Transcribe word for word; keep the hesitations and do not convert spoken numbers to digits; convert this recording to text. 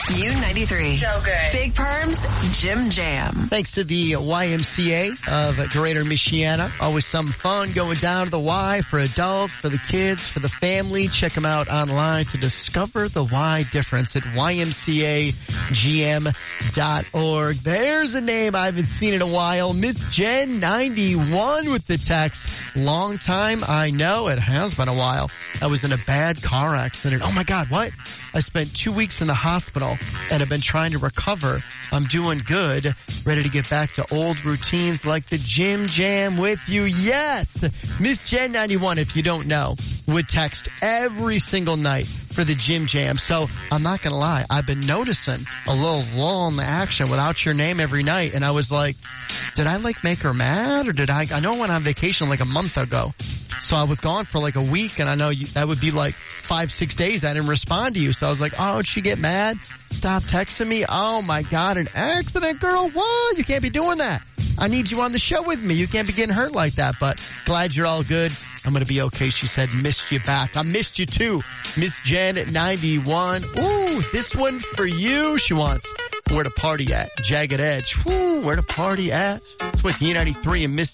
U ninety-three. So good. Big Perms, Jim Jam. Thanks to the Y M C A of Greater Michiana. Always some fun going down to the Y for adults, for the kids, for the family. Check them out online to discover the Y difference at Y M C A G M dot org. There's a name I haven't seen in a while. Miss Jen ninety-one with the text. Long time, I know. It has been a while. I was in a bad car accident. Oh my God, what? I spent two weeks in the hospital and have been trying to recover. I'm doing good, ready to get back to old routines like the Jim Jam with you. Yes! Miss Jen ninety-one, if you don't know, would text every single night for the Jim Jam. So I'm not going to lie, I've been noticing a little lull in the action without your name every night. And I was like, did I like make her mad or did I, I know I went on vacation like a month ago. So I was gone for like a week and I know you, that would be like five, six days. I didn't respond to you. So I was like, oh, did she get mad? Stop texting me. Oh my God, an accident, girl. What? You can't be doing that. I need you on the show with me. You can't be getting hurt like that, but glad you're all good. I'm going to be okay. She said, missed you back. I missed you too. Miss Jen at ninety-one. Ooh, this one for you. She wants where to party at. Jagged Edge. Ooh, where to party at. It's with U ninety-three and Miss